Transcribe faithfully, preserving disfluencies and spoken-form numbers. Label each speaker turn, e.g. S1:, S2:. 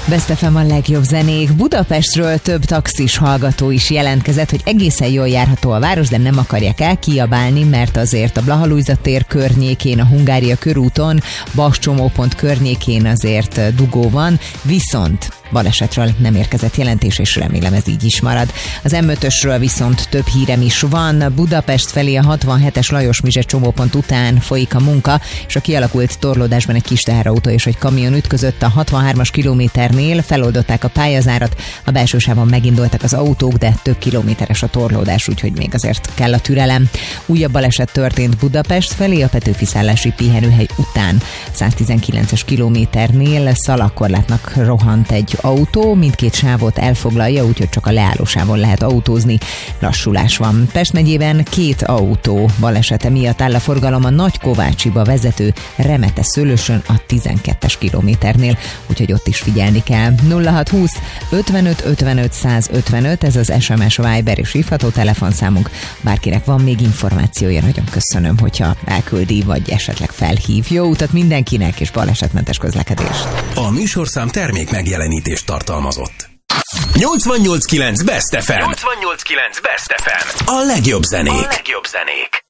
S1: Best ef em a legjobb zenék. Budapestről több taxis hallgató is jelentkezett, hogy egészen jól járható a város, de nem akarják elkiabálni, mert azért a Blaha Lujza tér környékén, a Hungária körúton, Bas csomópont környékén azért dugó van, viszont balesetről nem érkezett jelentés, és remélem ez így is marad. Az em ötösről viszont több hírem is van. Budapest felé a hatvanhetes Lajos Mizse csomópont után folyik a munka, és a kialakult torlódásban egy kis teherautó és egy kamion ütközött a hatvanhármas kilométernél, feloldották a pályazárat, a belső sávon megindultak az autók, de több kilométeres a torlódás, úgyhogy még azért kell a türelem. Újabb baleset történt Budapest felé a Petőfi szállási pihenőhely után. száztizenkilences kilométernél szalagkorlátnak rohant egy autó, mindkét sávot elfoglalja, úgyhogy csak a leállósávon lehet autózni. Lassulás van. Pest megyében két autó balesete miatt áll a forgalom a Nagykovácsiba vezető Remete-Szőlősön a tizenkettes kilométernél, úgyhogy ott is figyelni kell. nulla hat húsz ötvenöt ötvenöt száz ötvenöt, ez az es em es, Viber és hívható telefonszámunk. Bárkinek van még információja, nagyon köszönöm, hogyha elküldi, vagy esetleg felhív. Jó utat mindenkinek, és balesetmentes közlekedést.
S2: A műsorszám termék megjelenítést tartalmazott. nyolcvannyolc kilenc Best ef em. nyolcvannyolc kilenc Best ef em. A legjobb zenék. A legjobb zenék.